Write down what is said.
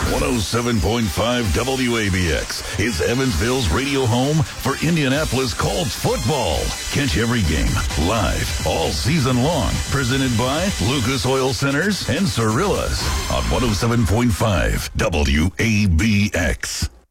107.5 WABX is Evansville's radio home for Indianapolis Colts football. Catch every game live all season long. Presented by Lucas Oil Centers and Cirillas on 107.5 WABX.